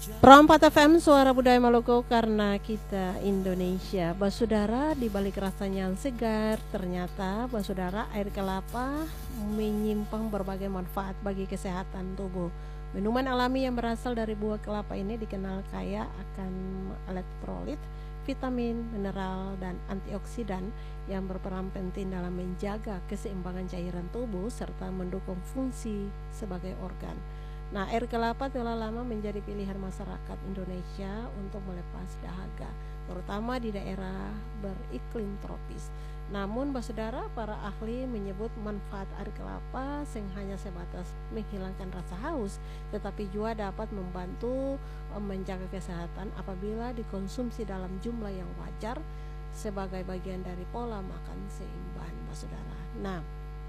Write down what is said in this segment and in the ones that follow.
Rompat FM Suara Budaya Maluku karena kita Indonesia. Basudara, di balik rasanya yang segar, ternyata basudara air kelapa menyimpang berbagai manfaat bagi kesehatan tubuh. Minuman alami yang berasal dari buah kelapa ini dikenal kaya akan elektrolit, vitamin, mineral, dan antioksidan yang berperan penting dalam menjaga keseimbangan cairan tubuh serta mendukung fungsi sebagai organ. Nah, air kelapa telah lama menjadi pilihan masyarakat Indonesia untuk melepas dahaga, terutama di daerah beriklim tropis. Namun, saudara, para ahli menyebut manfaat air kelapa hanya sebatas menghilangkan rasa haus, tetapi juga dapat membantu menjaga kesehatan apabila dikonsumsi dalam jumlah yang wajar sebagai bagian dari pola makan seimbang, saudara. Nah,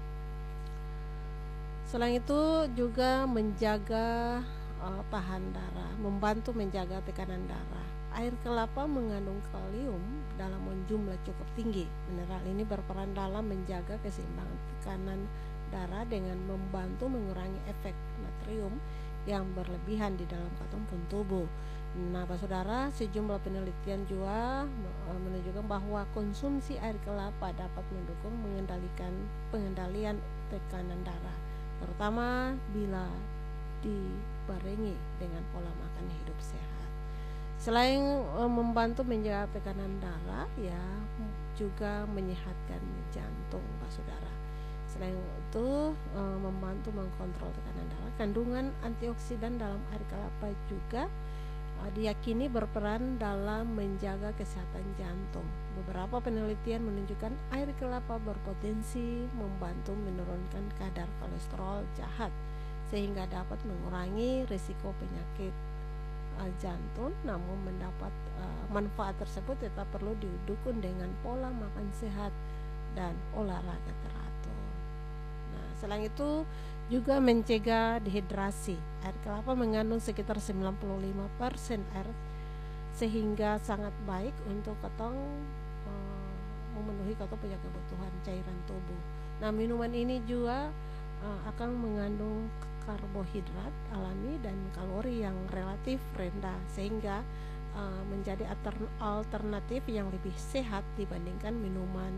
selain itu juga menjaga tahan darah, membantu menjaga tekanan darah. Air kelapa mengandung kalium dalam jumlah cukup tinggi. Mineral ini berperan dalam menjaga keseimbangan tekanan darah dengan membantu mengurangi efek natrium yang berlebihan di dalam katumpun tubuh. Nah, saudara, sejumlah penelitian juga menunjukkan bahwa konsumsi air kelapa dapat mendukung pengendalian tekanan darah, terutama bila dibarengi dengan pola makan hidup sehat. Selain membantu menjaga tekanan darah, ya juga menyehatkan jantung, saudara. Selain itu membantu mengkontrol tekanan darah. Kandungan antioksidan dalam air kelapa juga diyakini berperan dalam menjaga kesehatan jantung. Beberapa penelitian menunjukkan air kelapa berpotensi membantu menurunkan kadar kolesterol jahat sehingga dapat mengurangi risiko penyakit jantung. Namun mendapat manfaat tersebut tetap perlu didukung dengan pola makan sehat dan olahraga teratur. Nah, selain itu juga mencegah dehidrasi. Air kelapa mengandung sekitar 95% air sehingga sangat baik untuk memenuhi punya kebutuhan cairan tubuh. Nah, minuman ini juga akan mengandung karbohidrat alami dan kalori yang relatif rendah sehingga menjadi alternatif yang lebih sehat dibandingkan minuman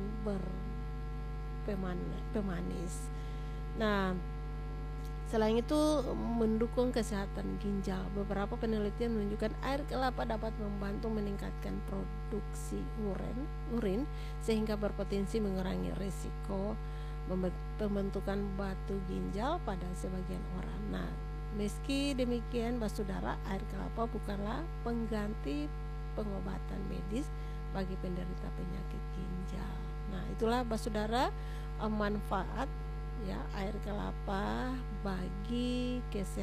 berpemanis. Nah, selain itu mendukung kesehatan ginjal. Beberapa penelitian menunjukkan air kelapa dapat membantu meningkatkan produksi urin sehingga berpotensi mengurangi risiko pembentukan batu ginjal pada sebagian orang. Nah, meski demikian, saudara, air kelapa bukanlah pengganti pengobatan medis bagi penderita penyakit ginjal. Nah, itulah saudara manfaat ya air kelapa bagi kesehatan